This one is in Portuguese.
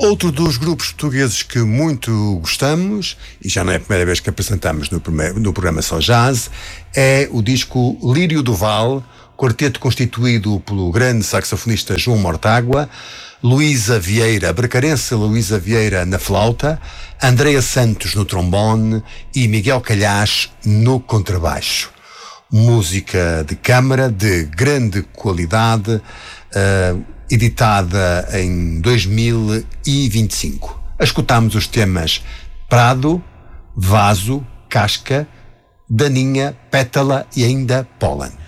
Outro dos grupos portugueses que muito gostamos, e já não é a primeira vez que apresentamos no programa Só Jazz, é o disco Lírio do Val, quarteto constituído pelo grande saxofonista João Mortágua, Luísa Vieira, a bracarense Luísa Vieira na flauta, Andreia Santos no trombone e Miguel Calhás no contrabaixo. Música de câmara de grande qualidade, editada em 2025. Escutámos os temas Prado, Vaso, Casca, Daninha, Pétala e ainda Pólen.